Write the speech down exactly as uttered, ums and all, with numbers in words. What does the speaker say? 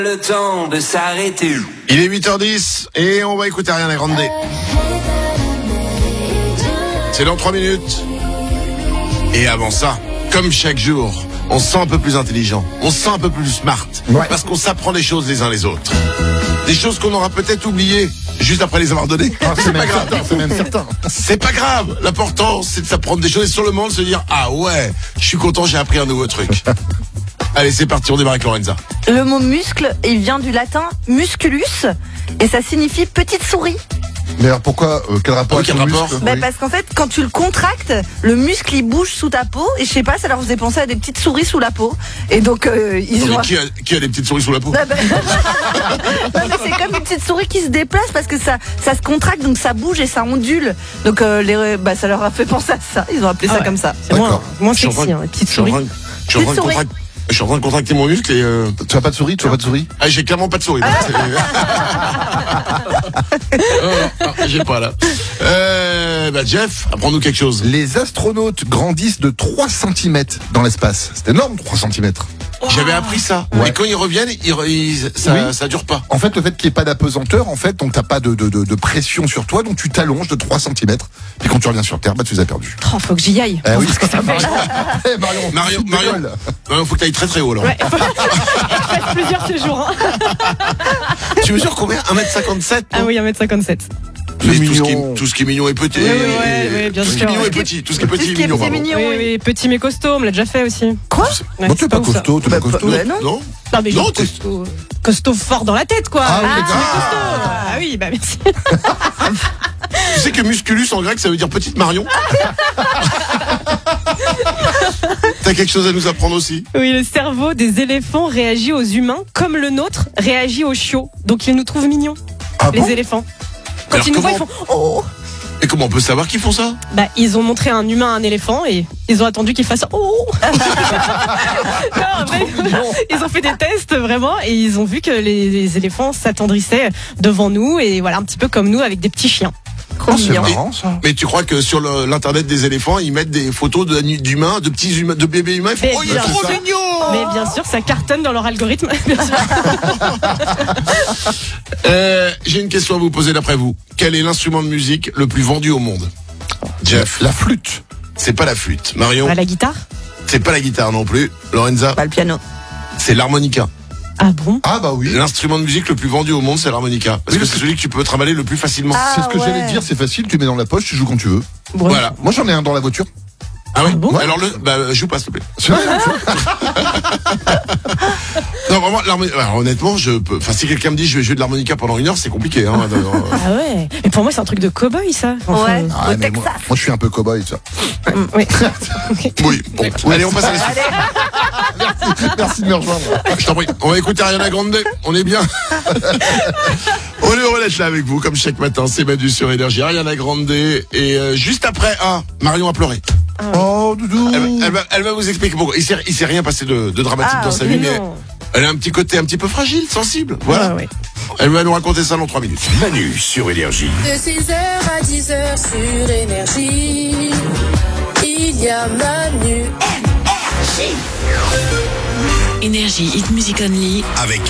Le temps de s'arrêter. Il est huit heures dix et on va écouter Ariana Grande. C'est dans trois minutes. Et avant ça, comme chaque jour, on se sent un peu plus intelligent, on se sent un peu plus smart, ouais. Parce qu'on s'apprend des choses les uns les autres. Des choses qu'on aura peut-être oubliées juste après les avoir données. Ah, c'est, c'est pas grave, certain, c'est même certain. C'est pas grave. L'important, c'est de s'apprendre des choses et sur le moment de se dire ah ouais, je suis content, j'ai appris un nouveau truc. Allez, c'est parti, on démarre avec Lorenza. Le mot muscle, il vient du latin musculus et ça signifie petite souris. Mais alors pourquoi euh, quel rapport oui, avec quel le rapport muscle bah oui. Parce qu'en fait, quand tu le contractes, le muscle il bouge sous ta peau et je sais pas, ça leur faisait penser à des petites souris sous la peau. Et donc euh, ils non, ont. Mais qui, a, qui a des petites souris sous la peau? Ah bah... non, mais c'est comme une petite souris qui se déplace parce que ça, ça se contracte, donc ça bouge et ça ondule. Donc euh, les, bah, ça leur a fait penser à ça. Ils ont appelé ah ça ouais. comme ça. C'est moins, moins sexy, hein, petite souris. Je suis en train de contracter. Je suis en train de contracter mon muscle et euh... Tu as pas de souris, tu as pas de souris? Ah, j'ai clairement pas de souris. oh, non, j'ai pas là. Euh, bah Jeff, apprends-nous quelque chose. Les astronautes grandissent de trois centimètres dans l'espace. C'est énorme, trois centimètres. Wow. J'avais appris ça. Ouais. Et quand ils reviennent, ils, ils, ça, oui. ça dure pas. En fait, le fait qu'il n'y ait pas d'apesanteur, en fait, donc t'as pas de, de, de, de pression sur toi, donc tu t'allonges de trois centimètres. Puis quand tu reviens sur Terre, bah tu les as perdus. Oh, faut que j'y aille. Eh oui, ce que ça fait. Eh, Marion, Marion, Marion, Marion, faut que tu ailles très très haut là. Ouais, faut... je fasse plusieurs séjours. Hein. Tu mesures combien? un mètre cinquante-sept? Ah oui, un mètre cinquante-sept. Mais tout ce, qui est, tout ce qui est mignon est petit. Oui, oui, oui, oui, bien tout sûr. ce qui est mignon est petit. Tout ce qui est petit est mignon. mignon oui, oui, petit mais costaud, on me l'a déjà fait aussi. Quoi? Ouais, non, tu es pas costaud, tu es pas costaud. Bah, non. Non, non, mais non, costaud, costaud fort dans la tête, quoi. Ah, ah, oui, costaud. Ah oui, bah merci. Tu sais que musculus en grec ça veut dire petite Marion. T'as quelque chose à nous apprendre aussi? Oui, le cerveau des éléphants réagit aux humains comme le nôtre réagit aux chiots. Donc ils nous trouvent mignons, ah les bon éléphants. Quand alors ils nous comment... voient, ils font oh. Et comment on peut savoir qu'ils font ça? Bah, ils ont montré un humain à un éléphant et ils ont attendu qu'il fasse oh. Non, mais, ils ont fait des tests vraiment et ils ont vu que les, les éléphants s'attendrissaient devant nous et voilà un petit peu comme nous avec des petits chiens. Oh, c'est marrant ça. Mais tu crois que sur le, l'internet des éléphants, ils mettent des photos de, d'humains, de petits humains, de bébés humains, ils font, mais oh il est trop mignon. Mais bien sûr, ça cartonne dans leur algorithme. Bien sûr. euh, j'ai une question à vous poser d'après vous. Quel est l'instrument de musique le plus vendu au monde? Jeff. La flûte. C'est pas la flûte. Marion. Bah, la guitare. C'est pas la guitare non plus. Lorenza. Pas le piano. C'est l'harmonica. Ah bon? Ah bah oui. L'instrument de musique le plus vendu au monde, c'est l'harmonica. Parce oui, que c'est celui que tu peux trimballer le plus facilement. Ah, c'est ce que ouais. j'allais dire, c'est facile, tu mets dans la poche, tu joues quand tu veux. Bon. Voilà. Moi j'en ai un dans la voiture. Ah oui? Ah bon? Alors le, bah, joue pas s'il te plaît. C'est vrai, non vraiment, alors, honnêtement, je peux. Enfin, si quelqu'un me dit je vais jouer de l'harmonica pendant une heure, c'est compliqué. Hein, ah ouais. Mais pour moi, c'est un truc de cow-boy ça. Enfin, ouais. ah, Au mais Texas. moi, moi je suis un peu cow-boy, ça. Mm, oui. Oui. Bon. Oui. Allez, on passe à la suite. Merci, merci de me rejoindre. Je t'en prie. On va écouter Ariana Grande. On est bien. On est heureux d'être là avec vous, comme chaque matin. C'est Madu sur Énergie. Ariana Grande. Et euh, juste après, ah, Marion a pleuré. Oh, doudou. Elle, elle, va, elle va vous expliquer pourquoi. Il s'est, il s'est rien passé de, de dramatique ah, dans sa okay, vie, mais non. elle a un petit côté un petit peu fragile, sensible. Voilà. Ah, ouais. Elle va nous raconter ça dans trois minutes. Manu sur Énergie. De six heures à dix heures sur Énergie, il y a Manu. Énergie Hit Music Only Avec